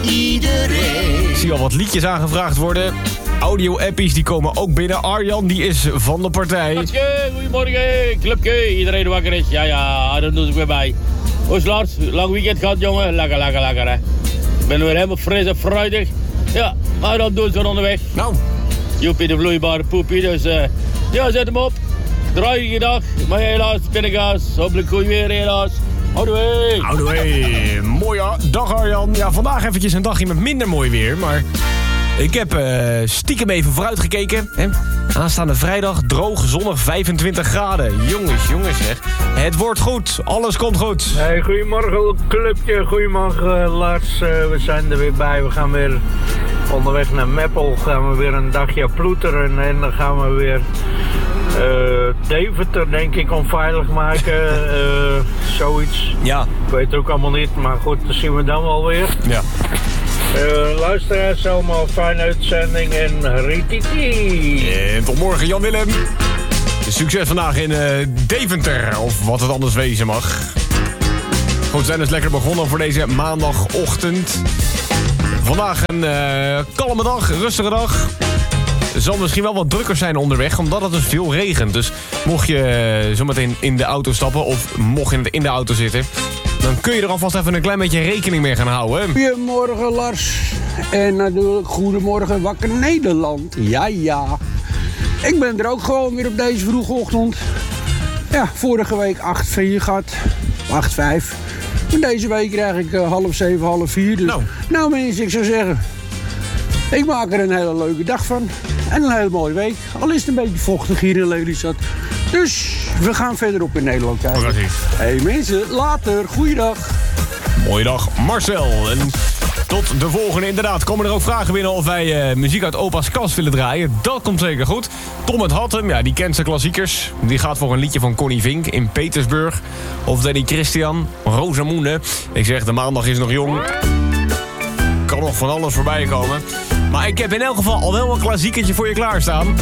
iedereen. Ik zie al wat liedjes aangevraagd worden. Audio-appies die komen ook binnen. Arjan die is van de partij. Goedemorgen, clubje. Iedereen wakker is. Ja, dat doe ik weer bij. Hoe is Lars? Lang weekend gehad, jongen. Lekker, hè. Ik ben weer helemaal fris en fruitig. Ja, maar dan doen ze onderweg. Nou. Joepie de vloeibare poepie, dus ja, zet hem op. Draaie dag, maar helaas, binnengaas. Hopelijk goed weer, helaas. Houdoe. Mooie dag, Arjan. Ja, vandaag eventjes een dagje met minder mooi weer, maar ik heb stiekem even vooruitgekeken. Hè? Aanstaande vrijdag, droog, zonnig, 25 graden. Jongens zeg. Het wordt goed. Alles komt goed. Hey, goedemorgen clubje. Goedemorgen Lars. We zijn er weer bij. We gaan weer onderweg naar Meppel. Gaan we weer een dagje ploeteren. En dan gaan we weer Deventer denk ik onveilig maken. Zoiets. Ja. Ik weet het ook allemaal niet. Maar goed, dat zien we dan wel weer. Ja. Luisteraars, allemaal fijne uitzending en rititi. En tot morgen, Jan Willem. Succes vandaag in Deventer, of wat het anders wezen mag. Goed, we zijn dus lekker begonnen voor deze maandagochtend. Vandaag een kalme dag, rustige dag. Het zal misschien wel wat drukker zijn onderweg, omdat het dus veel regent. Dus mocht je zometeen in de auto stappen of mocht je in de auto zitten, dan kun je er alvast even een klein beetje rekening mee gaan houden. Goedemorgen Lars. En natuurlijk goedemorgen Wakker Nederland. Ja. Ik ben er ook gewoon weer op deze vroege ochtend. Ja, vorige week 8-4 gehad. 8-5. En deze week krijg ik 6:30, 6:30. Dus nou mensen, ik zou zeggen, ik maak er een hele leuke dag van. En een hele mooie week. Al is het een beetje vochtig hier in Lelystad. Dus we gaan verderop in Nederland kijken. Precies. Hey mensen, later. Goeiedag. Mooie dag, Marcel. En tot de volgende. Inderdaad, komen er ook vragen binnen of wij muziek uit opa's kast willen draaien. Dat komt zeker goed. Tom uit Hattem, ja, die kent zijn klassiekers. Die gaat voor een liedje van Connie Vink in Petersburg. Of Danny Christian, Rosamunde. Ik zeg, de maandag is nog jong. Kan nog van alles voorbij komen. Maar ik heb in elk geval al wel een klassiekertje voor je klaarstaan.